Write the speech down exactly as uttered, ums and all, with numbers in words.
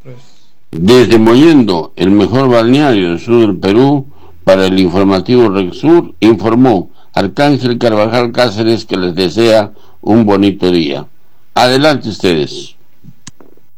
Desde Mollendo, el mejor balneario del sur del Perú, para el informativo Rexur, informó Arcángel Carvajal Cáceres, que les desea un bonito día. Adelante ustedes.